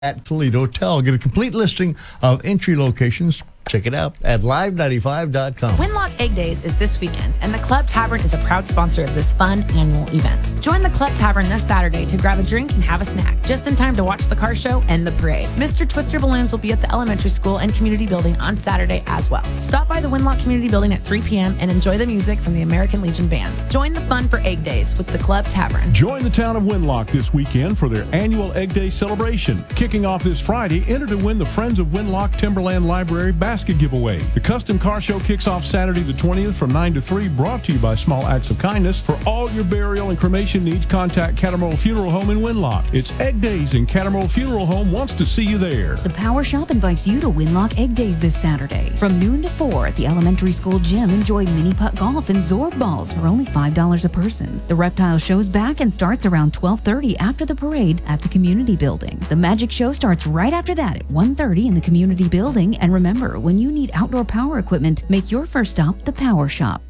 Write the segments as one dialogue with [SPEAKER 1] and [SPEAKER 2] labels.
[SPEAKER 1] at Toledo Hotel. Get a complete listing of entry locations. Check it out at live95.com.
[SPEAKER 2] Winlock Egg Days is this weekend, and the Club Tavern is a proud sponsor of this fun annual event. Join the Club Tavern this Saturday to grab a drink and have a snack, just in time to watch the car show and the parade. Mr. Twister Balloons will be at the elementary school and community building on Saturday as well. Stop by the Winlock Community Building at 3 p.m. and enjoy the music from the American Legion Band. Join the fun for Egg Days with the Club Tavern.
[SPEAKER 3] Join the town of Winlock this weekend for their annual Egg Day celebration. Kicking off this Friday, enter to win the Friends of Winlock Timberland Library basket giveaway. The custom car show kicks off Saturday the 20th from 9 to 3, brought to you by Small Acts of Kindness. For all your burial and cremation needs, contact Cattermole Funeral Home in Winlock. It's Egg Days, and Cattermole Funeral Home wants to see you there.
[SPEAKER 4] The Power Shop invites you to Winlock Egg Days this Saturday. From noon to 4 at the elementary school gym, enjoy mini putt golf and Zorb balls for only $5 a person. The reptile show's back and starts around 12:30 after the parade at the community building. The magic show starts right after that at 1:30 in the community building. And remember, when you need outdoor power equipment, make your first stop the Power Shop.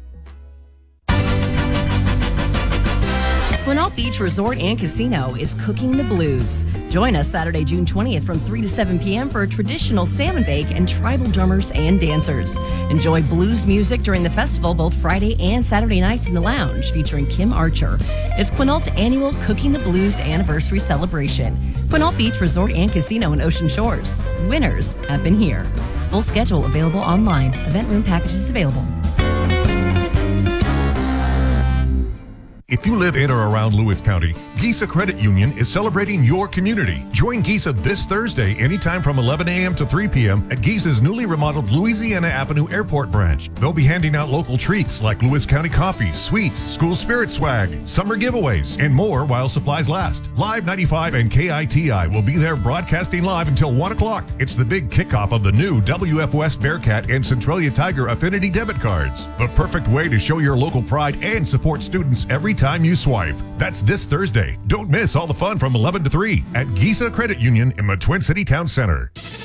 [SPEAKER 5] Quinault Beach Resort and Casino is cooking the blues. Join us Saturday, June 20th from 3 to 7 p.m. for a traditional salmon bake and tribal drummers and dancers. Enjoy blues music during the festival both Friday and Saturday nights in the lounge featuring Kim Archer. It's Quinault's annual Cooking the Blues anniversary celebration. Quinault Beach Resort and Casino in Ocean Shores. Winners have been here. Full schedule available online. Event room packages available.
[SPEAKER 6] If you live in or around Lewis County, Giesa Credit Union is celebrating your community. Join Giesa this Thursday anytime from 11 a.m. to 3 p.m. at Giesa's newly remodeled Louisiana Avenue Airport branch. They'll be handing out local treats like Lewis County coffee, sweets, school spirit swag, summer giveaways, and more while supplies last. Live 95 and KITI will be there broadcasting live until 1 o'clock. It's the big kickoff of the new WF West Bearcat and Centralia Tiger Affinity debit cards. The perfect way to show your local pride and support students every time you swipe. That's this Thursday. Don't miss all the fun from 11 to 3 at Giesa Credit Union in the Twin City Town Center.